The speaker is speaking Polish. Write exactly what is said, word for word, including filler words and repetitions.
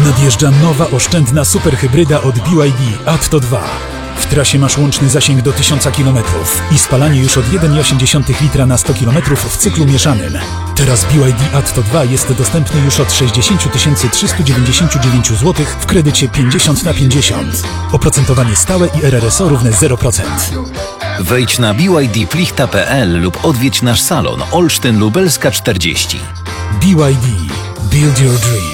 Nadjeżdża nowa oszczędna superhybryda od B Y D Atto dwa. W trasie masz łączny zasięg do tysiąca kilometrów i spalanie już od jeden przecinek osiem litra na sto kilometrów w cyklu mieszanym. Teraz B Y D Atto dwa jest dostępny już od sześćdziesiąt tysięcy trzysta dziewięćdziesiąt dziewięć złotych w kredycie pięćdziesiąt na pięćdziesiąt. Oprocentowanie stałe i R R S O równe zero procent. Wejdź na b y d plichta kropka p l lub odwiedź nasz salon Olsztyn Lubelska czterdzieści. B Y D. Build your dream.